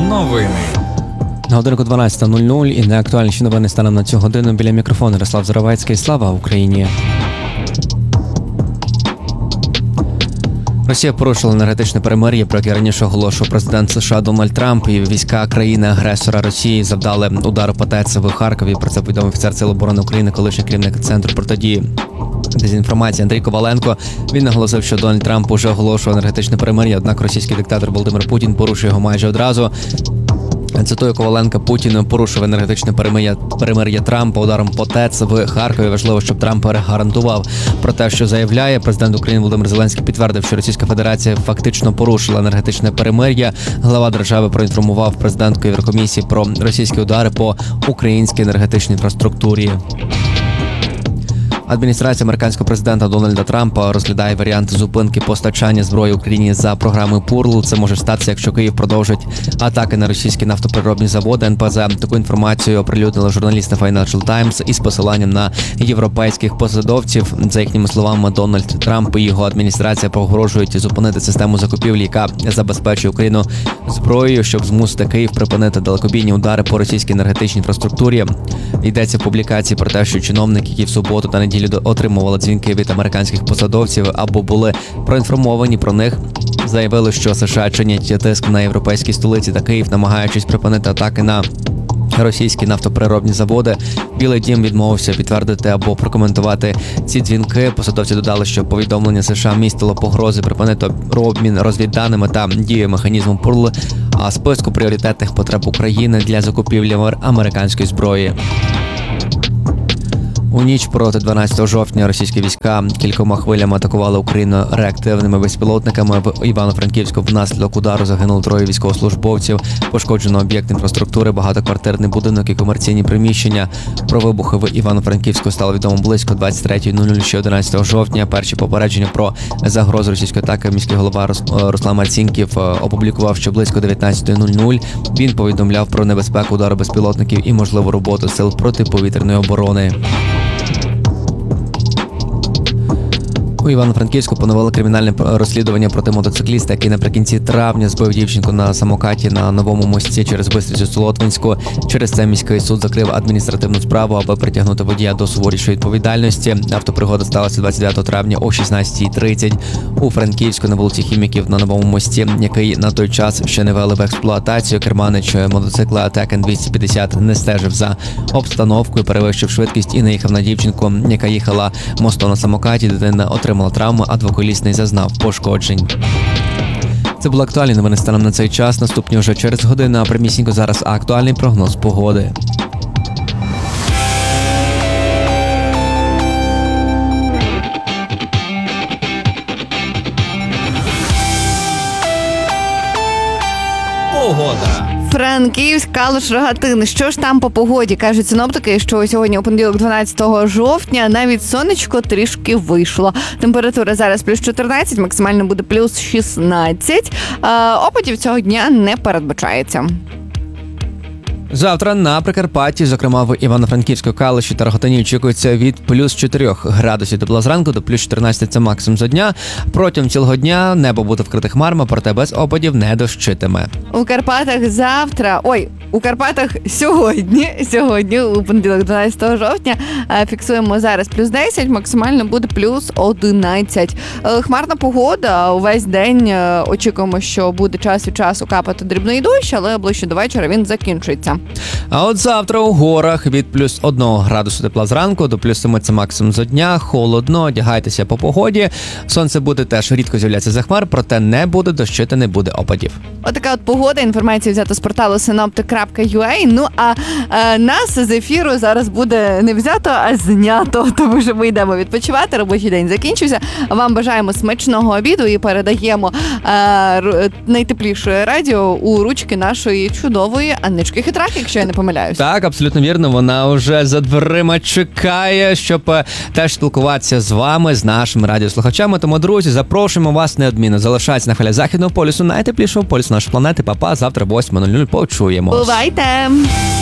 Новини. На годинку 12:00 і найактуальніші новини станом на цю годину. Біля мікрофону Ярослав Заровецький. Слава Україні! Росія порушила енергетичне перемир'я, про яке раніше оголошував президент США Дональд Трамп, і війська країни-агресора Росії завдали удару по ТЕЦ в Харкові. Про це повідомив офіцер Сил оборони України, колишній керівник Центру протидії дезінформації Андрій Коваленко. Він наголосив, що Дональд Трамп уже оголошував енергетичне перемир'я, однак російський диктатор Володимир Путін порушує його майже одразу. Цитую Коваленка: Путін порушив енергетичне перемир'я Трампа ударом по ТЕЦ в Харкові. Важливо, щоб Трамп гарантував. Про те, що заявляє президент України Володимир Зеленський, підтвердив, що Російська Федерація фактично порушила енергетичне перемир'я. Глава держави проінформував президентку Єврокомісії про російські удари по українській енергетичній інфраструктурі. Адміністрація американського президента Дональда Трампа розглядає варіанти зупинки постачання зброї Україні за програмою ПУРЛ. Це може статися, якщо Київ продовжить атаки на російські нафтопереробні заводи НПЗ. Таку інформацію оприлюднили журналісти Financial Times із посиланням на європейських посадовців. За їхніми словами, Дональд Трамп і його адміністрація погрожують зупинити систему закупівлі, яка забезпечує Україну зброєю, щоб змусити Київ припинити далекобійні удари по російській енергетичній інфраструктурі. Йдеться в публікації про те, що чиновники, які в суботу та неділю отримували дзвінки від американських посадовців або були проінформовані про них, заявили, що США чинять тиск на європейські столиці та Київ, намагаючись припинити атаки на російські нафтопереробні заводи. Білий дім відмовився підтвердити або прокоментувати ці дзвінки. Посадовці додали, що повідомлення США містило погрози припинити обмін розвідданими та дію механізму ПУРЛ, а списку пріоритетних потреб України для закупівлі американської зброї. У ніч проти 12 жовтня російські війська кількома хвилями атакували Україну реактивними безпілотниками. В Івано-Франківську внаслідок удару загинуло 3 військовослужбовців, пошкоджено об'єкт інфраструктури, багатоквартирний будинок і комерційні приміщення. Про вибухи в Івано-Франківську стало відомо близько 23:00 ще 11 жовтня. Перші попередження про загрозу російської атаки міський голова Руслан Марцінків опублікував ще близько 19:00. Він повідомляв про небезпеку удару безпілотників і можливу роботу сил протиповітряної оборони. У Івано-Франківську поновили кримінальне розслідування проти мотоцикліста, який наприкінці травня збив дівчинку на самокаті на Новому мості через Бистрицю Солотвинську. Через це міський суд закрив адміністративну справу, аби притягнути водія до суворішої відповідальності. Автопригода сталася 29 травня о 16:30 у Франківську на вулиці Хіміків на Новому мості, який на той час ще не ввели в експлуатацію. Керманич мотоцикла Текен 250 не стежив за обстановкою, перевищив швидкість і наїхав на дівчинку, яка їхала мостом на самокаті. Дитина отримала травму, а двоколісний зазнав пошкоджень. Це були актуальні новини станом на цей час. Наступні вже через годину, а прямісінько зараз актуальний прогноз погоди. Погода. Франківськ, Калуш, Рогатин. Що ж там по погоді? Кажуть синоптики, що сьогодні у понеділок 12 жовтня навіть сонечко трішки вийшло. Температура зараз плюс 14, максимально буде плюс 16. Опадів цього дня не передбачається. Завтра на Прикарпатті, зокрема в Івано-Франківську, Калуші та Рогатині, очікується від плюс 4 градусів тепла зранку до плюс 14 – це максимум за дня. Протягом цілого дня небо буде вкрите хмарами, проте без опадів не дощитиме. У Карпатах у Карпатах сьогодні, у понеділок 12 жовтня, фіксуємо зараз плюс 10, максимально буде плюс 11. Хмарна погода, увесь день очікуємо, що буде час від часу капати дрібний дощ, але ближче до вечора він закінчується. А от завтра у горах від плюс 1 градусу тепла зранку до плюс 7 – це максимум за дня, холодно, одягайтеся по погоді. Сонце буде теж рідко з'являтися за хмар, проте не буде дощити, не буде опадів. Отака от погода, інформація взята з порталу synoptic.ua. Ну а нас з ефіру зараз буде не взято, а знято, тому що ми йдемо відпочивати, робочий день закінчився. Вам бажаємо смачного обіду і передаємо найтепліше радіо у ручки нашої чудової Аннички Хитрак, якщо я не помиляюсь. Так, абсолютно вірно, вона вже за дверима чекає, щоб теж спілкуватися з вами, з нашими радіослухачами. Тому, друзі, запрошуємо вас неодмінно. Залишайтесь на хвилі Західного полюсу, найтеплішого полюсу нашої планети. Па-па, завтра 8:00 почуємось. Бувайте!